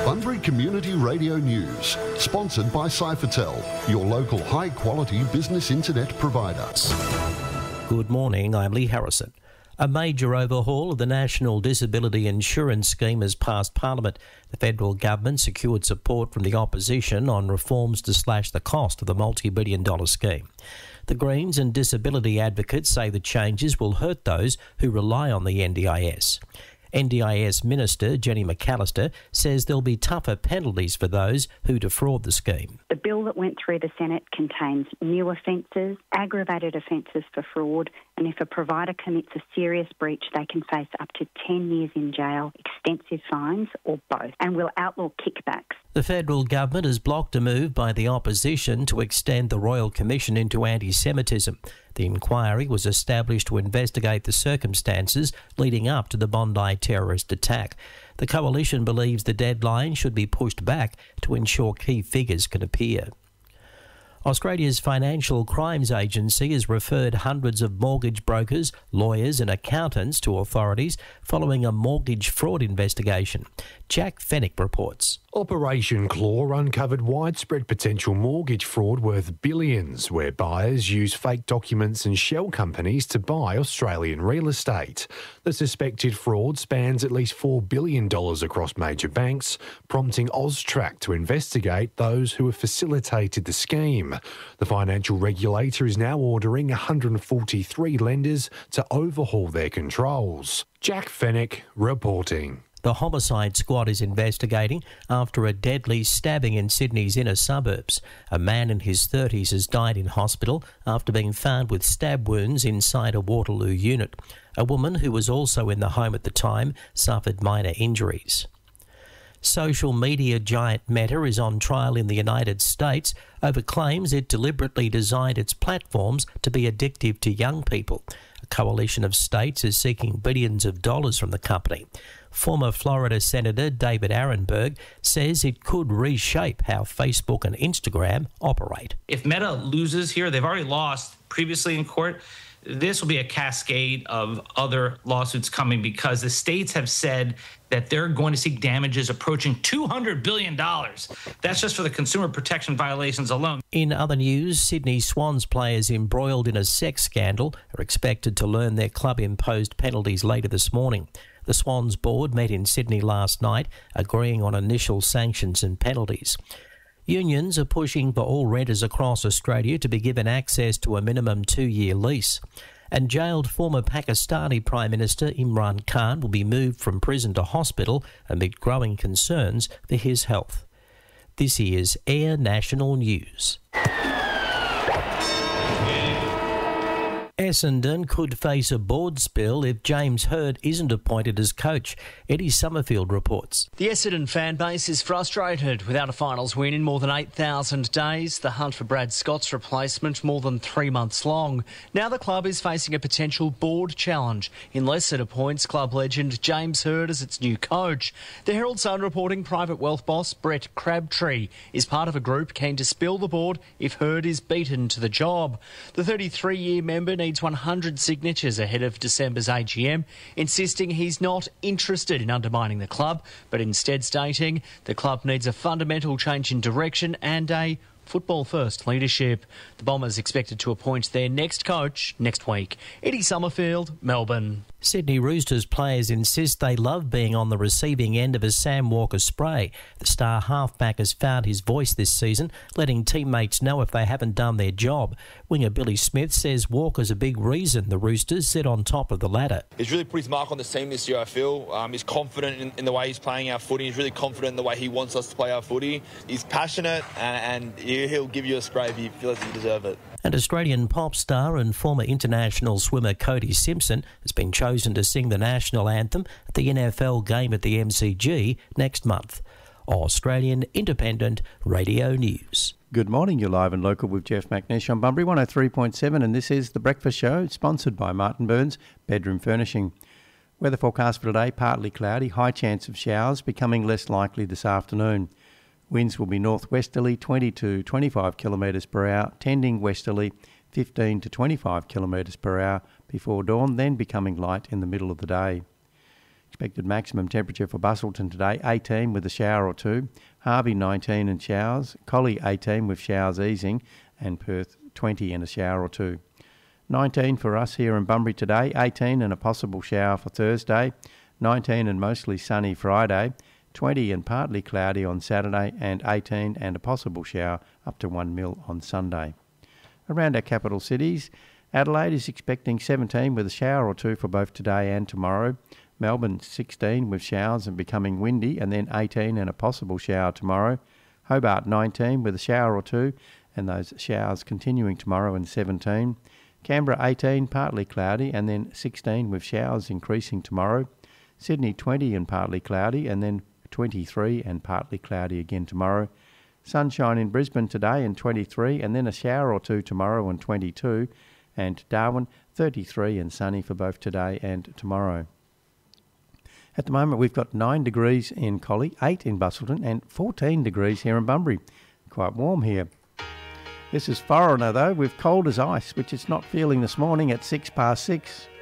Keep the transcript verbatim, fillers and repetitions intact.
Bunbury Community Radio News, sponsored by Cyphertel, your local high-quality business internet provider. Good morning, I'm Lee Harrison. A major overhaul of the National Disability Insurance Scheme has passed Parliament. The federal government secured support from the opposition on reforms to slash the cost of the multi-billion dollar scheme. The Greens and disability advocates say the changes will hurt those who rely on the N D I S. N D I S Minister Jenny McAllister says there'll be tougher penalties for those who defraud the scheme. The bill that went through the Senate contains new offences, aggravated offences for fraud, and if a provider commits a serious breach, they can face up to ten years in jail, extensive fines, or both, and will outlaw kickbacks. The federal government has blocked a move by the opposition to extend the Royal Commission into anti-Semitism. The inquiry was established to investigate the circumstances leading up to the Bondi terrorist attack. The coalition believes the deadline should be pushed back to ensure key figures can appear. Australia's Financial Crimes Agency has referred hundreds of mortgage brokers, lawyers and accountants to authorities following a mortgage fraud investigation. Jack Fennick reports. Operation Claw uncovered widespread potential mortgage fraud worth billions, where buyers use fake documents and shell companies to buy Australian real estate. The suspected fraud spans at least four billion dollars across major banks, prompting AUSTRAC to investigate those who have facilitated the scheme. The financial regulator is now ordering one hundred forty-three lenders to overhaul their controls. Jack Fennick reporting. The homicide squad is investigating after a deadly stabbing in Sydney's inner suburbs. A man in his thirties has died in hospital after being found with stab wounds inside a Waterloo unit. A woman who was also in the home at the time suffered minor injuries. Social media giant Meta is on trial in the United States over claims it deliberately designed its platforms to be addictive to young people. A coalition of states is seeking billions of dollars from the company. Former Florida Senator David Arenberg says it could reshape how Facebook and Instagram operate. If Meta loses here, they've already lost previously in court. This will be a cascade of other lawsuits coming because the states have said that they're going to seek damages approaching two hundred billion dollars. That's just for the consumer protection violations alone. In other news, Sydney Swans players embroiled in a sex scandal are expected to learn their club-imposed penalties later this morning. The Swans board met in Sydney last night, agreeing on initial sanctions and penalties. Unions are pushing for all renters across Australia to be given access to a minimum two-year lease. And jailed former Pakistani Prime Minister Imran Khan will be moved from prison to hospital amid growing concerns for his health. This is Air National News. Essendon could face a board spill if James Hird isn't appointed as coach. Eddie Summerfield reports. The Essendon fan base is frustrated. Without a finals win in more than eight thousand days, the hunt for Brad Scott's replacement more than three months long. Now the club is facing a potential board challenge unless it appoints club legend James Hird as its new coach. The Herald Sun reporting private wealth boss Brett Crabtree is part of a group keen to spill the board if Hird is beaten to the job. The thirty-three-year member needs one hundred signatures ahead of December's A G M, insisting he's not interested in undermining the club, but instead stating the club needs a fundamental change in direction and a football-first leadership. The Bombers expected to appoint their next coach next week. Eddie Summerfield, Melbourne. Sydney Roosters players insist they love being on the receiving end of a Sam Walker spray. The star halfback has found his voice this season, letting teammates know if they haven't done their job. Winger Billy Smith says Walker's a big reason the Roosters sit on top of the ladder. He's really put his mark on the team this year, I feel. Um, he's confident in, in the way he's playing our footy. He's really confident in the way he wants us to play our footy. He's passionate and, and he'll give you a spray if he feels you deserve it. And Australian pop star and former international swimmer Cody Simpson has been chosen to sing the national anthem at the N F L game at the M C G next month. Australian Independent Radio News. Good morning, you're live and local with Jeff McNish on Bunbury one oh three point seven, and this is The Breakfast Show, sponsored by Martin Burns Bedroom Furnishing. Weather forecast for today, partly cloudy, high chance of showers, becoming less likely this afternoon. Winds will be northwesterly twenty to twenty-five kilometres per hour, tending westerly fifteen to twenty-five kilometres per hour before dawn, then becoming light in the middle of the day. Expected maximum temperature for Busselton today, eighteen with a shower or two. Harvey, nineteen and showers. Collie, eighteen with showers easing. And Perth, twenty and a shower or two. nineteen for us here in Bunbury today, eighteen and a possible shower for Thursday. nineteen and mostly sunny Friday. twenty and partly cloudy on Saturday. And eighteen and a possible shower up to one mil on Sunday. Around our capital cities, Adelaide is expecting seventeen with a shower or two for both today and tomorrow. Melbourne, sixteen with showers and becoming windy, and then eighteen and a possible shower tomorrow. Hobart, nineteen with a shower or two, and those showers continuing tomorrow, and seventeen. Canberra, eighteen, partly cloudy, and then sixteen with showers increasing tomorrow. Sydney, twenty and partly cloudy, and then twenty-three and partly cloudy again tomorrow. Sunshine in Brisbane today and twenty-three, and then a shower or two tomorrow and twenty-two. And Darwin, thirty-three and sunny for both today and tomorrow. At the moment, we've got nine degrees in Collie, eight in Busselton, and fourteen degrees here in Bunbury. Quite warm here. This is Foreigner, though, with Cold as Ice, which it's not feeling this morning at six past six.